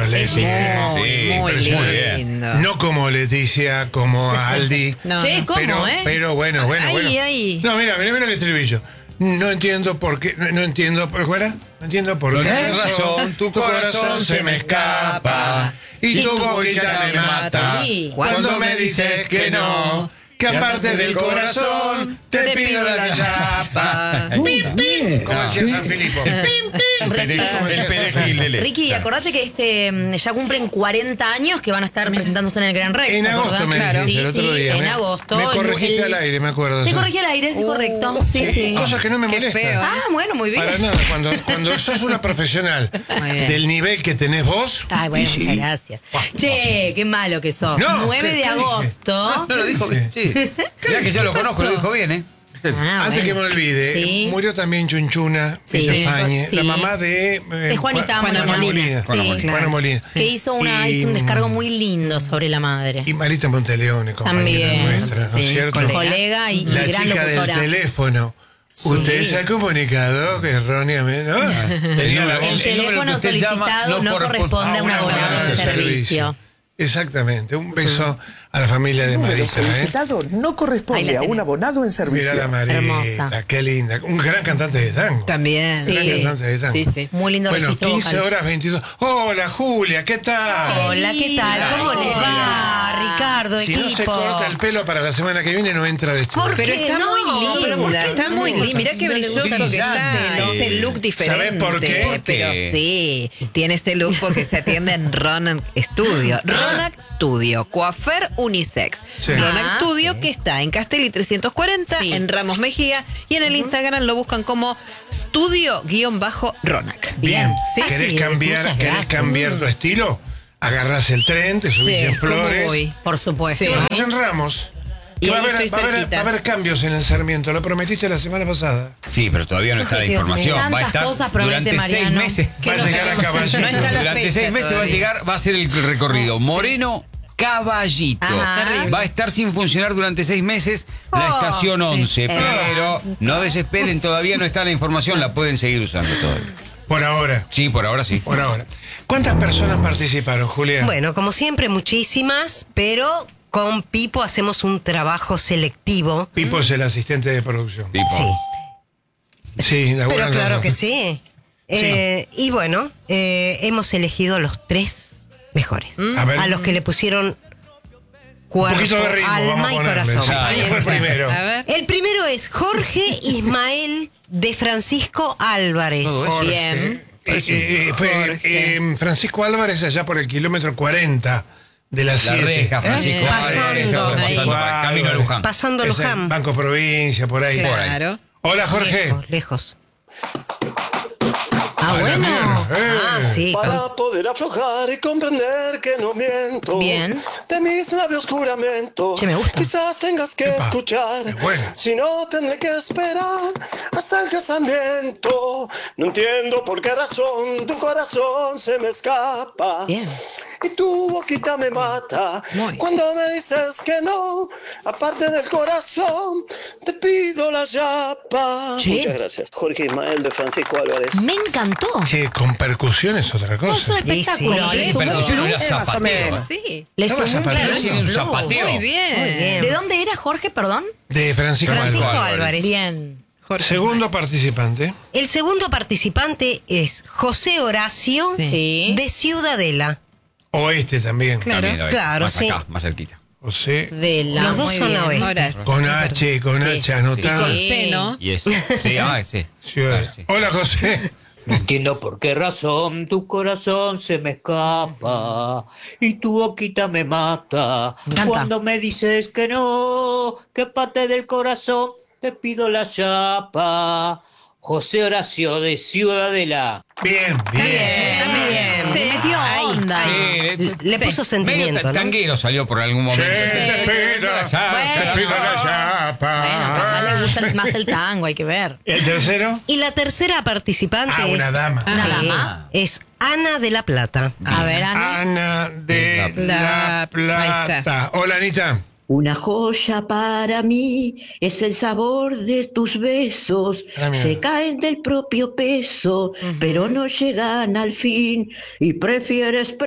Adiós, Leti. Muy lindo. No como Leticia, como Aldi. No, Che, no. ¿cómo, Pero bueno. Ahí. No, mira el estribillo. No entiendo por qué. No entiendo por qué. No entiendo por qué razón tu corazón se me escapa y tu boquita me mata. Cuando me dices que no, que aparte del corazón te pido la chapa. Como decía San Filipo. El perejil de leche. Ricky, acordate que ya cumplen 40 años que van a estar presentándose en el Gran Rex. En ¿te agosto acordás? me Claro. dijiste el otro día. En agosto. Me corregiste al aire, me acuerdo. Te corregí al aire, sí, correcto. Sí. Cosas que no me Qué molestan. feo. Ah, bueno, muy bien. Para nada, cuando sos una profesional Muy bien. del nivel que tenés vos. Ay, bueno, muchas gracias. Che, qué malo que sos. No, 9 ¿qué de agosto. No lo dijo bien. Sí. Ya que yo lo conozco, lo dijo bien, ¿eh? Ah, Antes que bueno. me olvide, Sí. murió también Chunchuna Sí. Villafañe, Sí. la mamá de Juanita Juana Molina. Juana Sí, Molina. claro. Juana Molina. Que hizo un descargo muy lindo sobre la madre. Y Marita Monteleone, compañera También. nuestra, ¿no es Sí, cierto? Colega y La gran chica del locutora. teléfono. Usted se ha comunicado que erróneamente, ¿no? Tenía la El número que teléfono usted llama solicitado no no corresponde a un abonado de servicio. Exactamente. Un beso a la familia de número Marita, ¿eh? solicitado no Ahí corresponde la a un tenés. abonado en servicio. Mira la Marita, Hermosa. qué linda. Un gran cantante de tango. También. Sí. Gran cantante de tango. Sí. Muy lindo Bueno, registro 15 vocal. horas 22. Hola, Julia, ¿qué tal? Hola, ¿qué tal? ¿Cómo le va, Ricardo, Si equipo? no se corta el pelo para la semana que viene, no entra al estudio. ¿Por Pero qué está no? muy ¿Pero por linda, qué está no muy se linda. corta? Mirá qué No le brilloso gusta. que está. Brillante. Ese look diferente. ¿Sabés por qué? Pero sí, tiene este look porque se atiende en Ronac Studio. Ronac Studio, coafer unisex. Sí. Ronac Ah, Studio sí. que está en Castelli 340, Sí. en Ramos Mejía, y en el Instagram lo buscan como studio-ronac. Bien. Sí. Así ¿Querés es, cambiar, muchas ¿querés gracias. cambiar tu estilo? Agarrás el tren, te subís en ¿cómo Flores. voy? Por supuesto. Sí. Vas en Ramos. Y va, a ahí haber, estoy va a haber- cerquita. va a haber cambios en el Sarmiento, lo prometiste la semana pasada. Sí, pero todavía no está la Dios información. mío, Va a tantas estar cosas promete durante 6 Mariano. meses. Va a llegar a Caballito. No está la Durante fecha 6 meses todavía. va a ser el recorrido. Moreno, Caballito. Ajá. Terrible. Va a estar sin funcionar durante 6 meses la Oh, estación 11. sí. Pero no desesperen, todavía no está la información, la pueden seguir usando todavía. Por ahora. Sí, por ahora sí. Por ahora. ¿Cuántas personas participaron, Julia? Bueno, como siempre, muchísimas, pero con Pipo hacemos un trabajo selectivo. Pipo es el asistente de producción. Tipo, Sí, Sí, pero laburan los claro dos. que sí. Y bueno, hemos elegido los 3 mejores. A ver. A los que le pusieron Un cuerpo, poquito de ritmo, vamos alma a y ponerle. corazón. Sí, ¿quién fue el primero? A ver. El primero es Jorge Ismael de Francisco Álvarez. Todo eso. Bien. Fue Francisco Álvarez allá por el kilómetro 40 de la 7. La reja, Francisco. Pasando Álvarez, ahí. Camino a Luján. Pasando Es el Luján. Banco Provincia, por ahí. Claro. Hola, Jorge. Lejos, lejos. Ah, A la bueno. mierda, Ah, sí. Para poder aflojar y comprender que no miento. Bien. De mis labios juramento. Che, me gusta. Quizás tengas que Epa, escuchar. es bueno. Si no, tendré que esperar hasta el casamiento. No entiendo por qué razón tu corazón se me escapa. Bien. Y tu boquita me mata. Muy. Cuando me dices que no, aparte del corazón, te pido la chapa. Che. Muchas gracias. Jorge Ismael de Francisco Álvarez. Me encantó. Che, con percusión es otra No, es un cosa. espectáculo. Sí, Le sí, sumó Pero un yo no plus. era zapateo. Sí. Le No sumó vas a un patear, plus. tiene un zapateo. Muy bien. Muy bien. ¿De dónde era Jorge, perdón? De Francisco Francisco Álvarez. Álvarez. Bien. Jorge. Segundo participante. El segundo participante es José Horacio Sí. de Ciudadela. Oeste también. También lo es. Claro, Más sí. acá, más cerquita. José. De la. Los dos muy son bien. oeste. Ahora sí. Con H, anotá. Con Sí. C, ¿no? Y es. Sí, sí. Ciudad. Claro, sí. Hola, José. No entiendo por qué razón tu corazón se me escapa y tu boquita me mata. Canta. Cuando me dices que no, que parte del corazón te pido la chapa. José Horacio de Ciudadela. Bien, bien. Bien. Se metió onda. Le puso sentimiento, Medio ¿no? tanguero salió por algún Sí, momento. te pido la Bueno. te pido la chapa. Bueno, pero más le gusta más el tango, hay que ver. ¿El tercero? Y la tercera participante Ah, es, una dama. Una Sí, dama. es Ana de la Plata. A ver, Ana. Ana de La- la ahí Plata. Hola, Anita. Una joya para mí es el sabor de tus besos. Ah, mira. Se caen del propio peso, pero no llegan al fin y prefieres